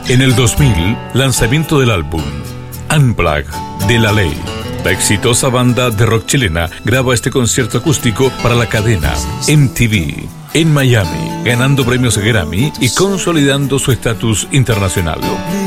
En el 2000, lanzamiento del álbum Unplugged de La Ley. La exitosa banda de rock chilena graba este concierto acústico para la cadena MTV en Miami, ganando premios Grammy y consolidando su estatus internacional.